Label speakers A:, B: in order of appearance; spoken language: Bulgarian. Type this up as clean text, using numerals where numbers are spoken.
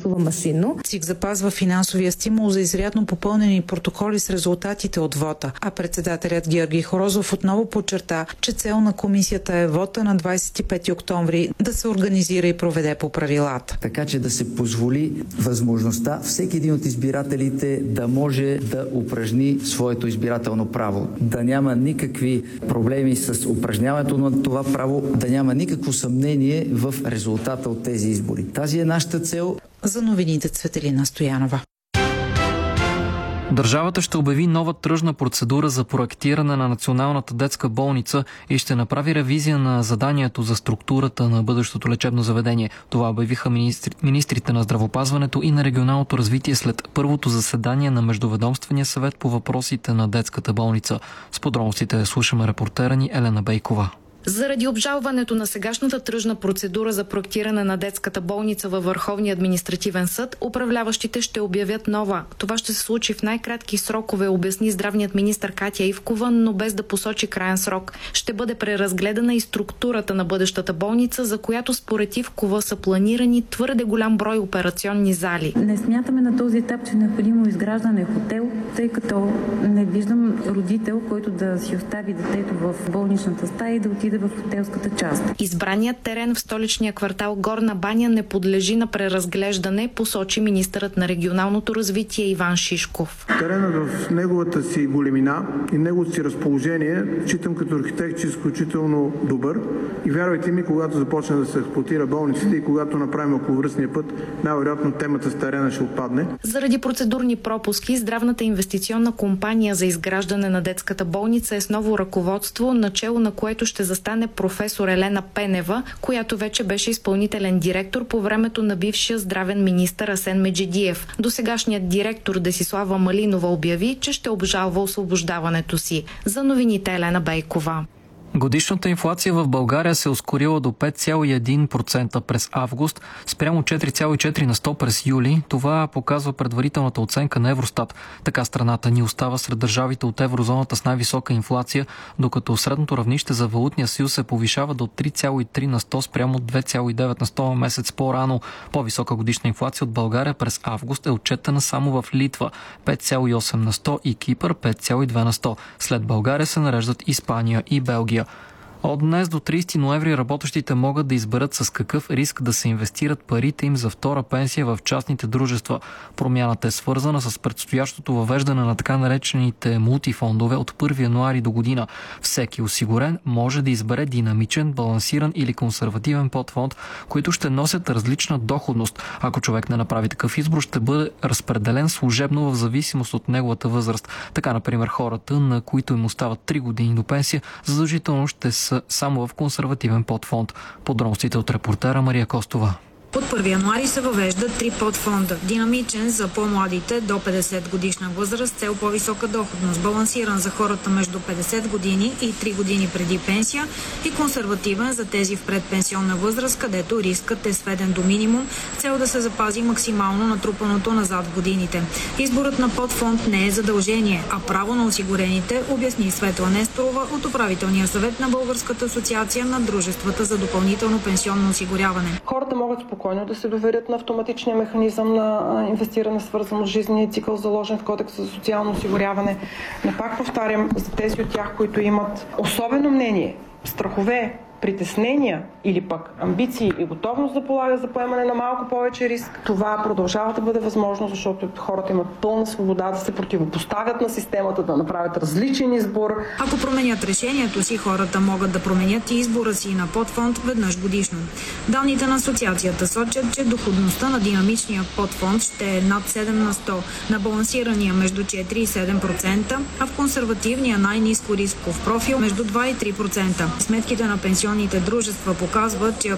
A: гласува машинно.
B: ЦИК запазва финансовия стимул за изрядно попълнени протоколи с резултатите от вота, а председателят Георги Хорозов отново подчерта, че цел на комисията е вота на 25 октомври да се организира и проведе по правилата.
C: Така че да се позволи възможността всеки един от избирателите да може да упражни своето избирателно право. Да няма никакви проблеми с упражняването на това право, да няма никакво съмнение в резултата от тези избори. Тази е нашата цел.
B: За новините Цветелина Стоянова.
D: Държавата ще обяви нова тръжна процедура за проектиране на Националната детска болница и ще направи ревизия на заданието за структурата на бъдещото лечебно заведение. Това обявиха министрите на здравеопазването и на регионалното развитие след първото заседание на Междуведомствения съвет по въпросите на детската болница. С подробностите слушаме репортера ни Елена Бейкова.
E: Заради обжалването на сегашната тръжна процедура за проектиране на детската болница във Върховния административен съд, управляващите ще обявят нова. Това ще се случи в най-кратки срокове, обясни здравният министър Катя Ивкова, но без да посочи краен срок. Ще бъде преразгледана и структурата на бъдещата болница, за която според Ивкова са планирани твърде голям брой операционни зали.
F: Не смятаме на този етап, че е необходимо изграждане хотел, тъй като не виждам родител, който да си остави детето в болничната стая и да отиде в хотелската част.
E: Избраният терен в столичния квартал Горна баня не подлежи на преразглеждане, посочи министърът на регионалното развитие Иван Шишков.
G: Теренът в неговата си големина и неговото си разположение считам като архитект, че е изключително добър. И вярвайте ми, когато започне да се експлоатира болниците и когато направим околовръстния път, най-вероятно темата с терена ще отпадне.
E: Заради процедурни пропуски, здравната инвестиционна компания за изграждане на детската болница е с ново ръководство, начело на което ще застане професор Елена Пенева, която вече беше изпълнителен директор по времето на бившия здравен министър Асен Меджидиев. Досегашният директор Десислава Малинова обяви, че ще обжалва освобождаването си. За новините Елена Бейкова.
D: Годишната инфлация в България се ускорила до 5,1% през август, спрямо 4,4 на 100 през юли. Това показва предварителната оценка на Евростат. Така страната ни остава сред държавите от еврозоната с най-висока инфлация, докато средното равнище за валутния съюз се повишава до 3,3 на 100 спрямо 2,9 на 100 месец по-рано. По-висока годишна инфлация от България през август е отчетена само в Литва 5,8 на 100 и Кипър 5,2 на 100. След България се нареждат Испания и Белгия. От днес до 30 ноември работещите могат да изберат с какъв риск да се инвестират парите им за втора пенсия в частните дружества. Промяната е свързана с предстоящото въвеждане на така наречените мултифондове от 1 януари до година. Всеки осигурен може да избере динамичен, балансиран или консервативен подфонд, които ще носят различна доходност. Ако човек не направи такъв избор, ще бъде разпределен служебно в зависимост от неговата възраст. Така, например, хората, на които им остават 3 години до пенсия, задължително ще са само в консервативен подфонд. Подробностите от репортера Мария Костова.
H: От 1 януари се въвеждат 3 подфонда. Динамичен за по-младите до 50 годишна възраст, цел по-висока доходност. Балансиран за хората между 50 години и 3 години преди пенсия и консервативен за тези в предпенсионна възраст, където рискът е сведен до минимум, цел да се запази максимално натрупаното назад в годините. Изборът на подфонд не е задължение, а право на осигурените, обясни Светла Несторова от управителния съвет на Българската асоциация на дружествата за допълнително пенсионно осигуряване.
I: Хората могат спокойно да се доверят на автоматичния механизъм на инвестиране, свързано с жизнения цикъл, заложен в Кодекса за социално осигуряване. Но пак повтарям, за тези от тях, които имат особено мнение, страхове, притеснения или пък амбиции и готовност за поемане на малко повече риск, това продължава да бъде възможно, защото хората имат пълна свобода да се противопоставят на системата, да направят различен избор.
H: Ако променят решението си, хората могат да променят и избора си на подфонд веднъж годишно. Данните на асоциацията сочат, че доходността на динамичния подфонд ще е над 7 на 100, на балансирания между 4 и 7%, а в консервативния най-ниско рисков профил между 2 и 3%. Сметките на пенсионните дружества показват, че